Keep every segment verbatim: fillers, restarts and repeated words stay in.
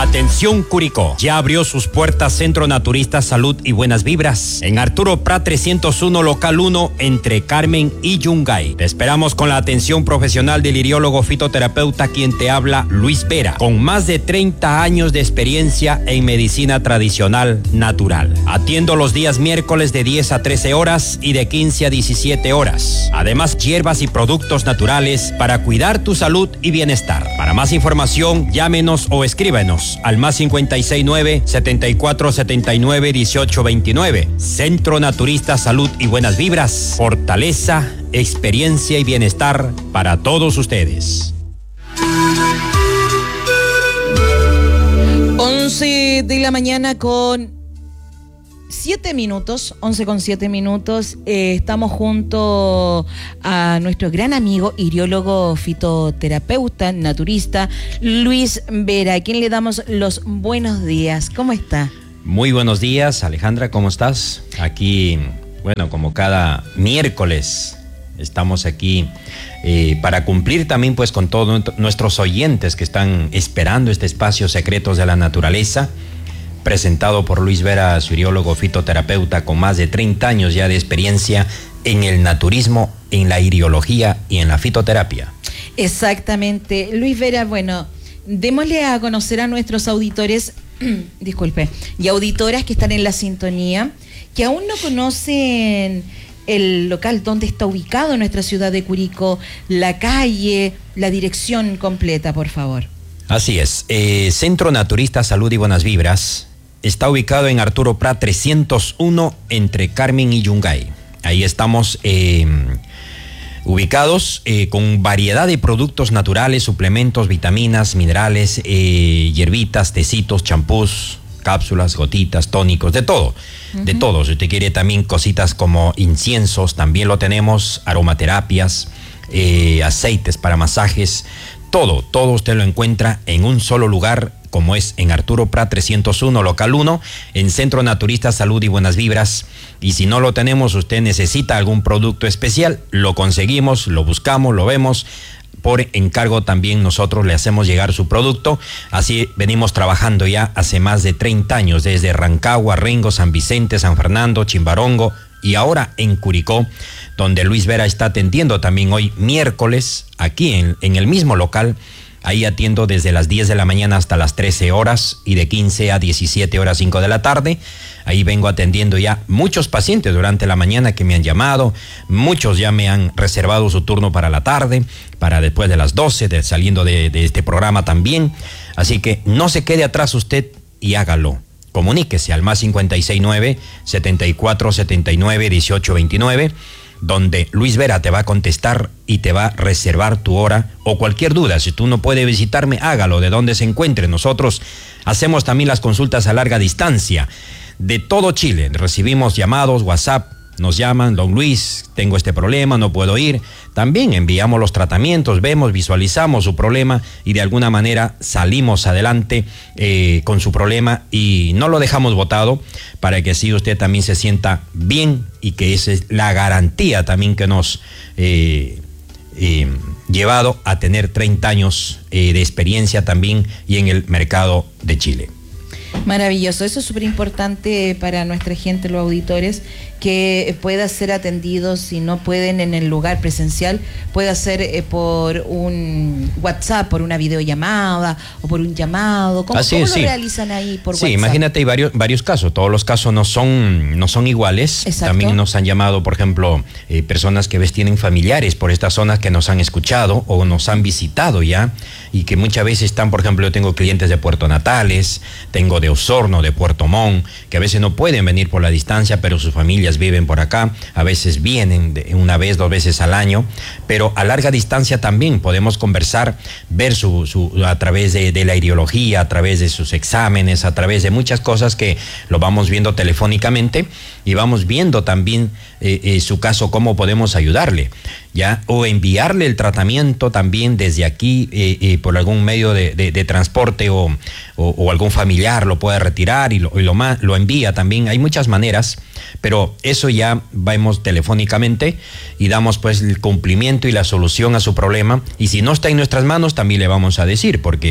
Atención Curicó, ya abrió sus puertas Centro Naturista Salud y Buenas Vibras en Arturo Prat trescientos uno, local uno, entre Carmen y Yungay. Te esperamos con la atención profesional del iriólogo fitoterapeuta, quien te habla, Luis Vera, con más de treinta años de experiencia en medicina tradicional natural. Atiendo los días miércoles de diez a trece horas y de quince a diecisiete horas. Además, hierbas y productos naturales para cuidar tu salud y bienestar. Para más información, llámenos o escríbenos al más cincuenta y seis nueve, setenta y cuatro setenta y nueve, dieciocho veintinueve. Centro Naturista Salud y Buenas Vibras. Fortaleza, experiencia y bienestar para todos ustedes. once de la mañana con siete minutos, once con siete minutos. Eh, estamos junto a nuestro gran amigo, iriólogo fitoterapeuta, naturista, Luis Vera, a quien le damos los buenos días. ¿Cómo está? Muy buenos días, Alejandra, ¿cómo estás? Aquí, bueno, como cada miércoles, estamos aquí eh, para cumplir también pues con todos nuestros oyentes que están esperando este espacio Secretos de la Naturaleza, presentado por Luis Vera, su iriólogo fitoterapeuta con más de treinta años ya de experiencia en el naturismo, en la iriología y en la fitoterapia. Exactamente. Luis Vera, bueno, démosle a conocer a nuestros auditores, disculpe, y auditoras que están en la sintonía, que aún no conocen el local donde está ubicado en nuestra ciudad de Curicó, la calle, la dirección completa, por favor. Así es. Eh, Centro Naturista Salud y Buenas Vibras está ubicado en Arturo Prat trescientos uno, entre Carmen y Yungay. Ahí estamos eh, ubicados eh, con variedad de productos naturales, suplementos, vitaminas, minerales, eh, hierbitas, tecitos, champús, cápsulas, gotitas, tónicos, de todo, uh-huh. de todo. Si usted quiere también cositas como inciensos, también lo tenemos, aromaterapias, eh, aceites para masajes, todo, todo usted lo encuentra en un solo lugar, como es en Arturo Prat trescientos uno, local uno, en Centro Naturista Salud y Buenas Vibras. Y si no lo tenemos, usted necesita algún producto especial, lo conseguimos, lo buscamos, lo vemos. Por encargo también nosotros le hacemos llegar su producto. Así venimos trabajando ya hace más de treinta años, desde Rancagua, Rengo, San Vicente, San Fernando, Chimbarongo y ahora en Curicó, donde Luis Vera está atendiendo también hoy miércoles, aquí en, en el mismo local. Ahí atiendo desde las diez de la mañana hasta las trece horas y de quince a diecisiete horas, cinco de la tarde. Ahí vengo atendiendo ya muchos pacientes durante la mañana que me han llamado. Muchos ya me han reservado su turno para la tarde, para después de las doce, de, saliendo de, de este programa también. Así que no se quede atrás usted y hágalo. Comuníquese al más cincuenta y seis nueve, setenta y cuatro setenta y nueve, dieciocho veintinueve. Donde Luis Vera te va a contestar y te va a reservar tu hora o cualquier duda. Si tú no puedes visitarme, hágalo de donde se encuentre. Nosotros hacemos también las consultas a larga distancia de todo Chile. Recibimos llamados, WhatsApp, nos llaman, don Luis, tengo este problema, no puedo ir. También enviamos los tratamientos, vemos, visualizamos su problema y de alguna manera salimos adelante eh, con su problema y no lo dejamos botado, para que así usted también se sienta bien y que esa es la garantía también que nos eh, eh, llevado a tener treinta años eh, de experiencia también y en el mercado de Chile. Maravilloso, eso es súper importante para nuestra gente, los auditores, que pueda ser atendido, si no pueden en el lugar presencial, pueda ser eh, por un WhatsApp, por una videollamada o por un llamado. ¿Cómo, Así ¿cómo es, lo sí. realizan ahí por sí, WhatsApp? Sí, imagínate, hay varios, varios casos, todos los casos no son, no son iguales. Exacto. También nos han llamado, por ejemplo, eh, personas que ves tienen familiares por estas zonas que nos han escuchado o nos han visitado ya y que muchas veces están, por ejemplo, yo tengo clientes de Puerto Natales, tengo de Osorno, de Puerto Montt, que a veces no pueden venir por la distancia, pero sus familias viven por acá, a veces vienen de una vez, dos veces al año, pero a larga distancia también podemos conversar, ver su, su a través de, de la iriología, a través de sus exámenes, a través de muchas cosas que lo vamos viendo telefónicamente y vamos viendo también eh, eh, su caso, cómo podemos ayudarle, ¿ya? O enviarle el tratamiento también desde aquí eh, eh, por algún medio de, de, de transporte o, o, o algún familiar lo puede retirar y lo, y lo, lo envía también. Hay muchas maneras, pero eso ya vamos telefónicamente y damos pues el cumplimiento y la solución a su problema. Y si no está en nuestras manos, también le vamos a decir, porque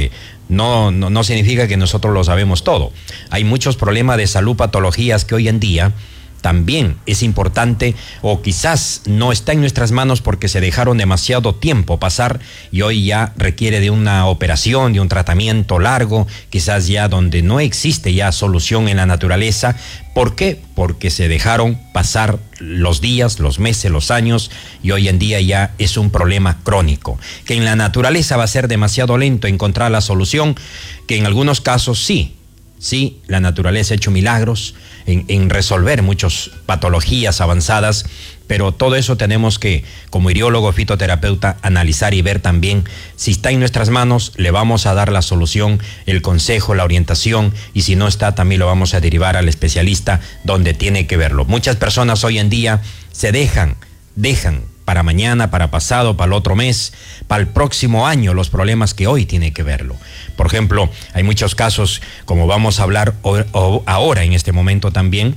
No, no, no significa que nosotros lo sabemos todo. Hay muchos problemas de salud, patologías que hoy en día también es importante, o quizás no está en nuestras manos porque se dejaron demasiado tiempo pasar y hoy ya requiere de una operación, de un tratamiento largo, quizás ya donde no existe ya solución en la naturaleza. ¿Por qué? Porque se dejaron pasar los días, los meses, los años, y hoy en día ya es un problema crónico, que en la naturaleza va a ser demasiado lento encontrar la solución, que en algunos casos sí. Sí, la naturaleza ha hecho milagros en, en resolver muchas patologías avanzadas, pero todo eso tenemos que, como iriólogo fitoterapeuta, analizar y ver también si está en nuestras manos. Le vamos a dar la solución, el consejo, la orientación, y si no está, también lo vamos a derivar al especialista donde tiene que verlo. Muchas personas hoy en día se dejan, dejan para mañana, para pasado, para el otro mes, para el próximo año, los problemas que hoy tiene que verlo. Por ejemplo, hay muchos casos, como vamos a hablar o, o ahora en este momento también,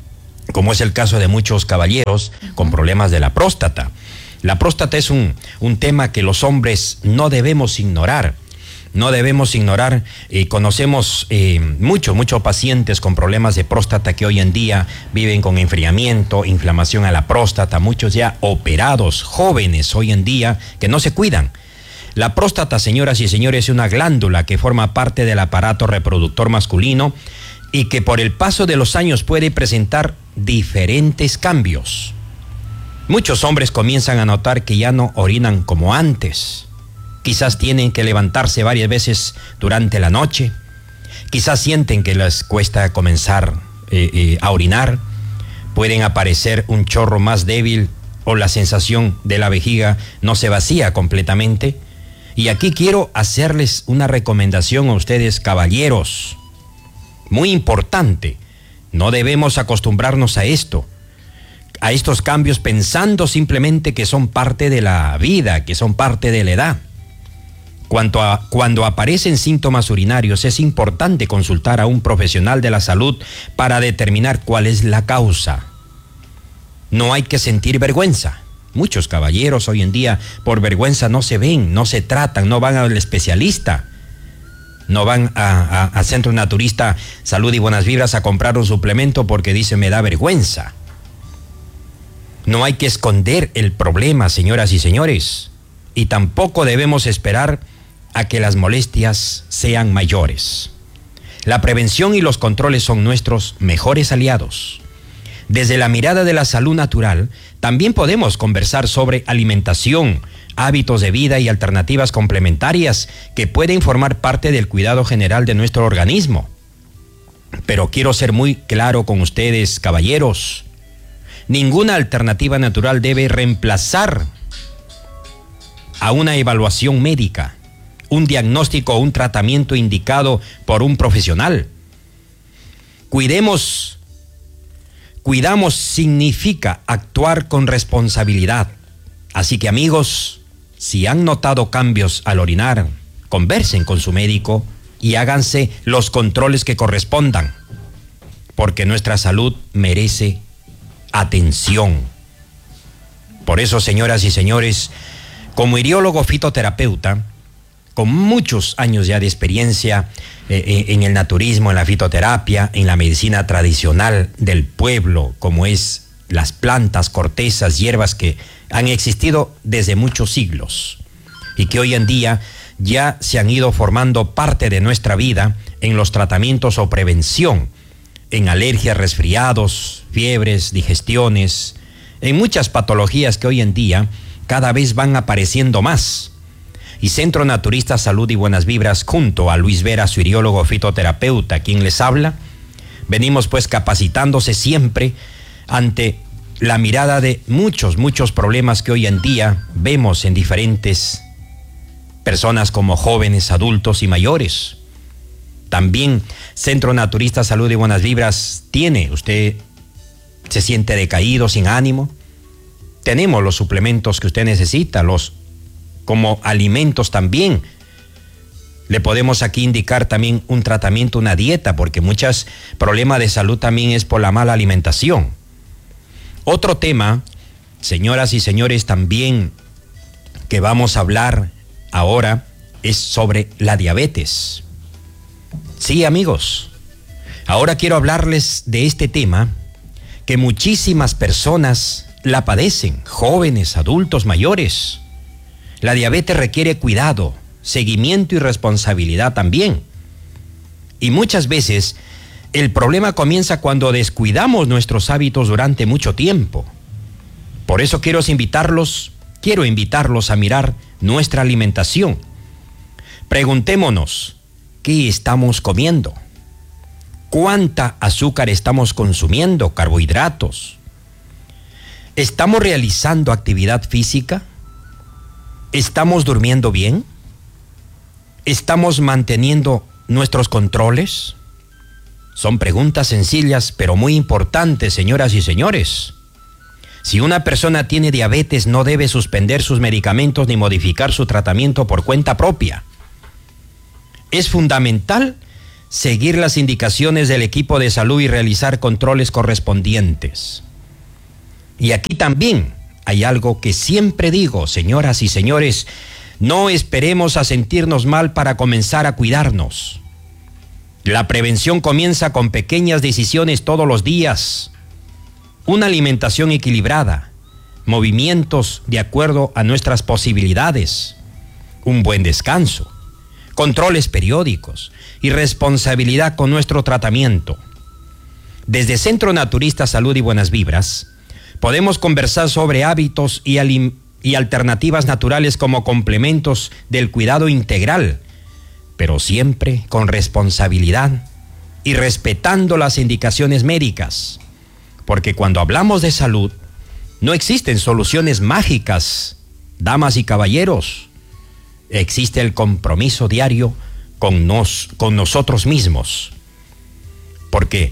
como es el caso de muchos caballeros con problemas de la próstata. La próstata es un, un tema que los hombres no debemos ignorar. No debemos ignorar, eh, conocemos eh, muchos, muchos pacientes con problemas de próstata que hoy en día viven con enfriamiento, inflamación a la próstata, muchos ya operados, jóvenes hoy en día que no se cuidan. La próstata, señoras y señores, es una glándula que forma parte del aparato reproductor masculino y que por el paso de los años puede presentar diferentes cambios. Muchos hombres comienzan a notar que ya no orinan como antes. Quizás tienen que levantarse varias veces durante la noche. Quizás sienten que les cuesta comenzar eh, eh, a orinar. Pueden aparecer un chorro más débil o la sensación de la vejiga no se vacía completamente. Y aquí quiero hacerles una recomendación a ustedes, caballeros. Muy importante. No debemos acostumbrarnos a esto, a estos cambios, pensando simplemente que son parte de la vida, que son parte de la edad. Cuando, a, cuando aparecen síntomas urinarios, es importante consultar a un profesional de la salud para determinar cuál es la causa. No hay que sentir vergüenza. Muchos caballeros hoy en día por vergüenza no se ven, no se tratan, no van al especialista, no van a, a, a Centro Naturista Salud y Buenas Vibras a comprar un suplemento porque dice me da vergüenza. No hay que esconder el problema, señoras y señores, y tampoco debemos esperar a que las molestias sean mayores. La prevención y los controles son nuestros mejores aliados. Desde la mirada de la salud natural, también podemos conversar sobre alimentación, hábitos de vida y alternativas complementarias que pueden formar parte del cuidado general de nuestro organismo. Pero quiero ser muy claro con ustedes, caballeros. Ninguna alternativa natural debe reemplazar a una evaluación médica, un diagnóstico o un tratamiento indicado por un profesional. Cuidemos, cuidamos significa actuar con responsabilidad. Así que amigos, si han notado cambios al orinar, conversen con su médico y háganse los controles que correspondan, porque nuestra salud merece atención. Por eso, señoras y señores, como iriólogo fitoterapeuta, con muchos años ya de experiencia eh, en el naturismo, en la fitoterapia, en la medicina tradicional del pueblo, como es las plantas, cortezas, hierbas que han existido desde muchos siglos y que hoy en día ya se han ido formando parte de nuestra vida en los tratamientos o prevención, en alergias, resfriados, fiebres, digestiones, en muchas patologías que hoy en día cada vez van apareciendo más. Y Centro Naturista Salud y Buenas Vibras, junto a Luis Vera, su iriólogo fitoterapeuta, quien les habla, venimos pues capacitándose siempre ante la mirada de muchos, muchos problemas que hoy en día vemos en diferentes personas como jóvenes, adultos y mayores. También Centro Naturista Salud y Buenas Vibras tiene, usted se siente decaído, sin ánimo, tenemos los suplementos que usted necesita, los como alimentos también. Le podemos aquí indicar también un tratamiento, una dieta, porque muchos problemas de salud también es por la mala alimentación. Otro tema, señoras y señores, también que vamos a hablar ahora es sobre la diabetes. Sí, amigos, ahora quiero hablarles de este tema que muchísimas personas la padecen, jóvenes, adultos, mayores. La diabetes requiere cuidado, seguimiento y responsabilidad también. Y muchas veces el problema comienza cuando descuidamos nuestros hábitos durante mucho tiempo. Por eso quiero invitarlos, quiero invitarlos a mirar nuestra alimentación. Preguntémonos, ¿qué estamos comiendo? ¿Cuánta azúcar estamos consumiendo? ¿Carbohidratos? ¿Estamos realizando actividad física? ¿Estamos durmiendo bien? ¿Estamos manteniendo nuestros controles? Son preguntas sencillas, pero muy importantes, señoras y señores. Si una persona tiene diabetes, no debe suspender sus medicamentos ni modificar su tratamiento por cuenta propia. Es fundamental seguir las indicaciones del equipo de salud y realizar controles correspondientes. Y aquí también hay algo que siempre digo, señoras y señores, no esperemos a sentirnos mal para comenzar a cuidarnos. La prevención comienza con pequeñas decisiones todos los días. Una alimentación equilibrada, movimientos de acuerdo a nuestras posibilidades, un buen descanso, controles periódicos y responsabilidad con nuestro tratamiento. Desde Centro Naturista Salud y Buenas Vibras, podemos conversar sobre hábitos y, alim- y alternativas naturales como complementos del cuidado integral, pero siempre con responsabilidad y respetando las indicaciones médicas. Porque cuando hablamos de salud, no existen soluciones mágicas, damas y caballeros. Existe el compromiso diario con, nos, con nosotros mismos. Porque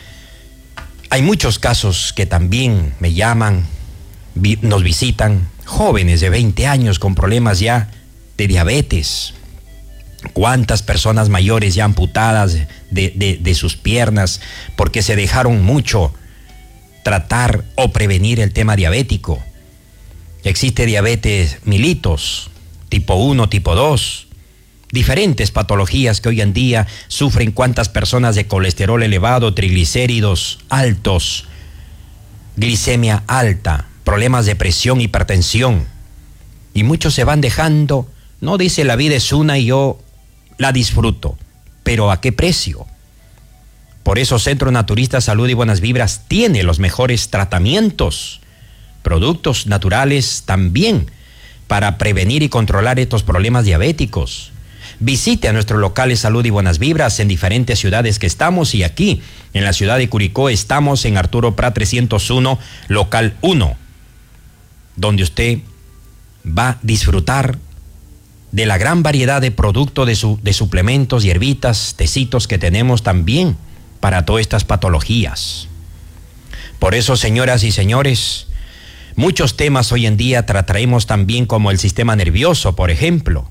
hay muchos casos que también me llaman, vi, nos visitan, jóvenes de veinte años con problemas ya de diabetes. ¿Cuántas personas mayores ya amputadas de, de, de sus piernas porque se dejaron mucho tratar o prevenir el tema diabético? Existe diabetes mellitus, tipo uno, tipo dos, diferentes patologías que hoy en día sufren cuántas personas de colesterol elevado, triglicéridos altos, glicemia alta, problemas de presión, hipertensión. Y muchos se van dejando, no dice la vida es una y yo la disfruto, pero ¿a qué precio? Por eso Centro Naturista Salud y Buenas Vibras tiene los mejores tratamientos, productos naturales también, para prevenir y controlar estos problemas diabéticos. Visite a nuestros locales Salud y Buenas Vibras en diferentes ciudades que estamos, y aquí en la ciudad de Curicó estamos en Arturo Prat trescientos uno, local uno, donde usted va a disfrutar de la gran variedad de productos, de, su, de suplementos, hierbitas, tecitos que tenemos también para todas estas patologías. Por eso, señoras y señores, muchos temas hoy en día trataremos también, como el sistema nervioso, por ejemplo,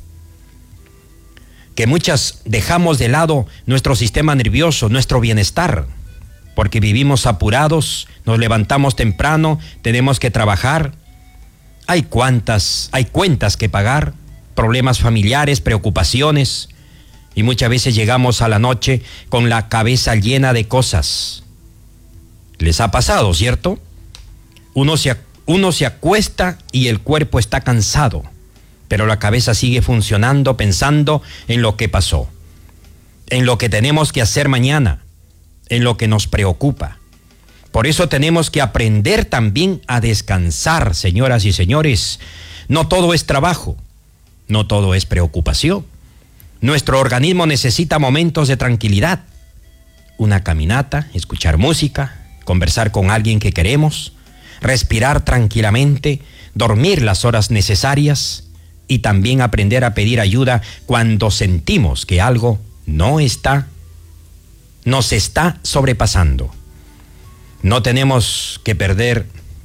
que muchas dejamos de lado nuestro sistema nervioso, nuestro bienestar, porque vivimos apurados, nos levantamos temprano, tenemos que trabajar, hay cuantas, hay cuentas que pagar, problemas familiares, preocupaciones, y muchas veces llegamos a la noche con la cabeza llena de cosas. ¿Les ha pasado, cierto? Uno se, uno se acuesta y el cuerpo está cansado, pero la cabeza sigue funcionando pensando en lo que pasó, en lo que tenemos que hacer mañana, en lo que nos preocupa. Por eso tenemos que aprender también a descansar, señoras y señores. No todo es trabajo, no todo es preocupación. Nuestro organismo necesita momentos de tranquilidad, una caminata, escuchar música, conversar con alguien que queremos, respirar tranquilamente, dormir las horas necesarias y también aprender a pedir ayuda cuando sentimos que algo no está, nos está sobrepasando. No tenemos que perder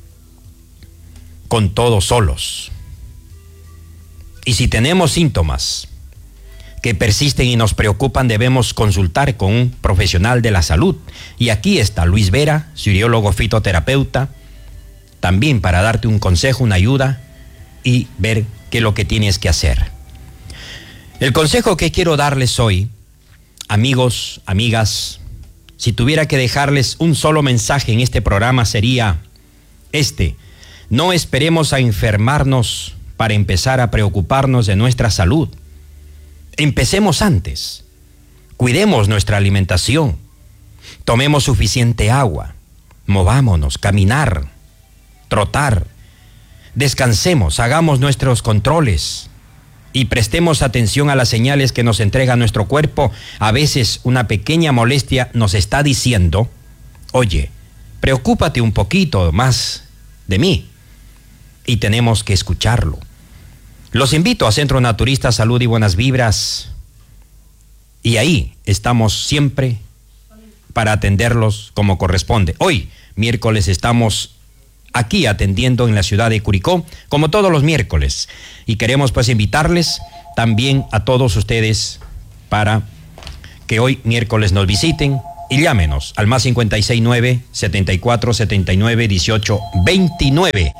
con todo solos. Y si tenemos síntomas que persisten y nos preocupan, debemos consultar con un profesional de la salud. Y aquí está Luis Vera, suriólogo fitoterapeuta, también para darte un consejo, una ayuda y ver qué es lo que tienes que hacer. El consejo que quiero darles hoy, amigos, amigas, si tuviera que dejarles un solo mensaje en este programa sería este: no esperemos a enfermarnos para empezar a preocuparnos de nuestra salud. Empecemos antes. Cuidemos nuestra alimentación. Tomemos suficiente agua. Movámonos, caminar, trotar. Descansemos, hagamos nuestros controles y prestemos atención a las señales que nos entrega nuestro cuerpo. A veces una pequeña molestia nos está diciendo: oye, preocúpate un poquito más de mí. Y tenemos que escucharlo. Los invito a Centro Naturista Salud y Buenas Vibras. Y ahí estamos siempre para atenderlos como corresponde. Hoy, miércoles, estamos aquí atendiendo en la ciudad de Curicó, como todos los miércoles. Y queremos pues invitarles también a todos ustedes para que hoy miércoles nos visiten y llámenos al más cincuenta y seis nueve, setenta y cuatro, setenta y nueve, dieciocho, veintinueve.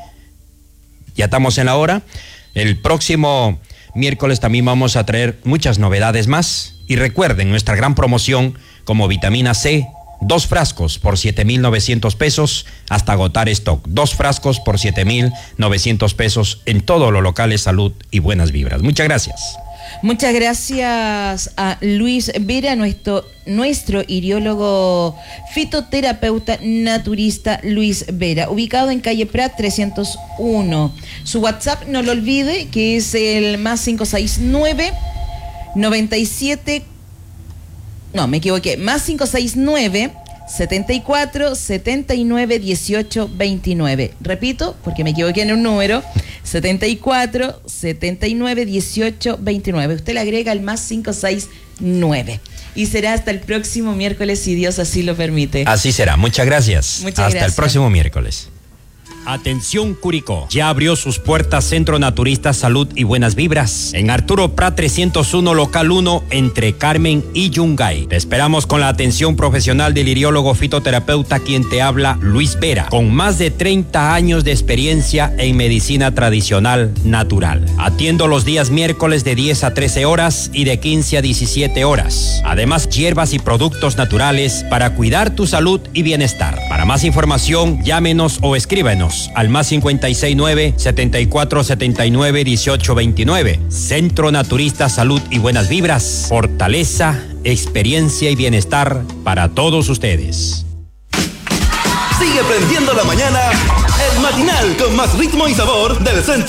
Ya estamos en la hora. El próximo miércoles también vamos a traer muchas novedades más. Y recuerden nuestra gran promoción como vitamina C, dos frascos por siete mil novecientos pesos hasta agotar stock. Dos frascos por siete mil novecientos pesos en todos los locales Salud y Buenas Vibras. Muchas gracias. Muchas gracias a Luis Vera, nuestro, nuestro iriólogo fitoterapeuta naturista Luis Vera, ubicado en calle Prat trescientos uno. Su WhatsApp, no lo olvide, que es el más cinco seis nueve, noventa y siete, no, me equivoqué, más cinco seis nueve, setenta y cuatro, setenta y nueve, dieciocho, veintinueve. Repito, porque me equivoqué en un número, setenta y cuatro, setenta y nueve, dieciocho, veintinueve. Usted le agrega el más cinco seis nueve. Y será hasta el próximo miércoles, si Dios así lo permite. Así será. Muchas gracias. Muchas hasta gracias. el próximo miércoles. Atención Curicó, ya abrió sus puertas Centro Naturista Salud y Buenas Vibras en Arturo Prat trescientos uno, local uno, entre Carmen y Yungay. Te esperamos con la atención profesional del iriólogo fitoterapeuta, quien te habla, Luis Vera, con más de treinta años de experiencia en medicina tradicional natural. Atiendo los días miércoles de diez a trece horas y de quince a diecisiete horas. Además, hierbas y productos naturales para cuidar tu salud y bienestar. Para más información, llámenos o escríbenos al más cincuenta y seis nueve, setenta y cuatro, setenta y nueve, dieciocho, veintinueve. Centro Naturista Salud y Buenas Vibras. Fortaleza, experiencia y bienestar para todos ustedes. Sigue prendiendo la mañana, el matinal con más ritmo y sabor del centro.